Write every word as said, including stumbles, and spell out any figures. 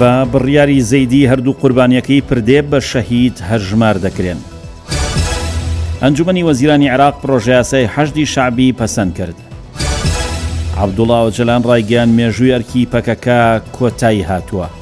بە بڕیاری زەیدی هەردوو قوربانیەکەی پردێ بە شەهید هەرژمار دەکرێن. ئەنجومەنی وەزیرانی عێراق پرۆژە یاسای حەشدی شەعبی پەسەند کرد. عەبدوڵڵا ئۆجەلان ڕایگەیاند مێژووی ئەرکی پەکەکە کۆتایی هاتووە.